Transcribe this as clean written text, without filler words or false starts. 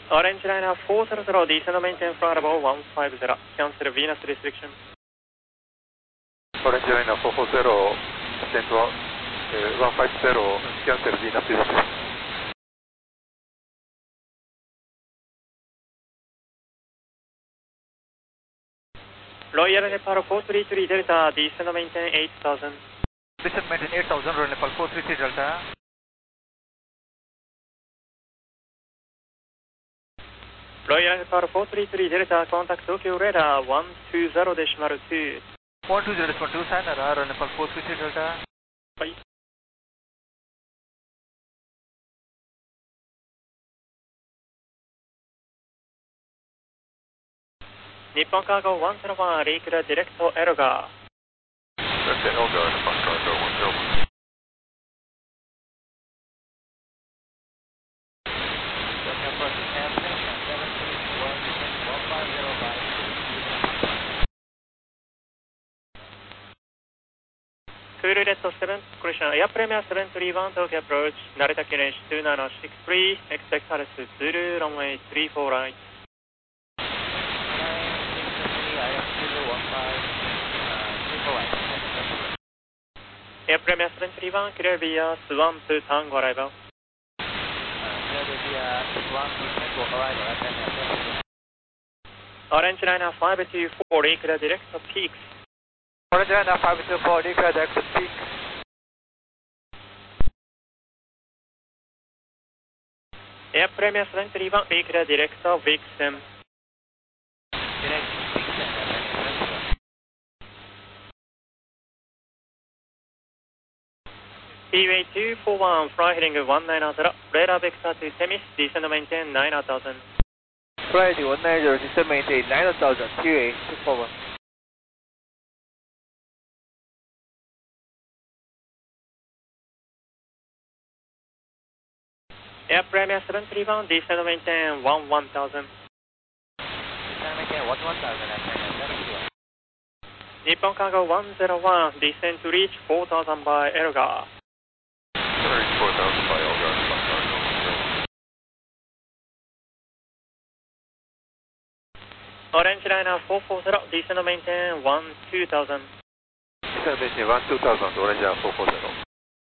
Orange Liner 400, descend maintain flight level 150, cancel Venus restriction. Orange Liner 440, descend 150, cancel Venus restriction. Royal Nepal 433 Delta, descend maintain 8000. Descend maintain 8000, Royal Nepal 433 Delta. Royal Nepal 433 Delta, contact Tokyo radar 120.2. 120.2, Sayonara, Royal Nepal 433 Delta. Bye. Nippon Cargo 101, reclear direct to Elgar. Direct to Elgar, Nippon Cargo 101. Cool Red 7, collision, Air Premier 731, Tokyo approach, Narita Kinesh 2963, expect altitude Zulu, runway 34 right. Air Premier 731, clear via Swan to Tango arrival. Orange Liner 524, reclear direct to Peaks. Orange Liner 524, reclear direct to Peaks. Air Premier 731, reclear direct to Vixen. Speedway 241, fly heading 190, radar vector to Temis, descend maintain 9000. Fly heading 190, descend maintain 9000, QA 241. Air Premier 731, descend maintain 1000. Descend maintain 1000, Nippon Cargo 101, descend to reach 4000 by Elgar. Reach 4000 by Elgar, Nippon Cargo 101. Orange Liner 440, descend maintain 2000. Descend maintain 12000, Orange Liner 440.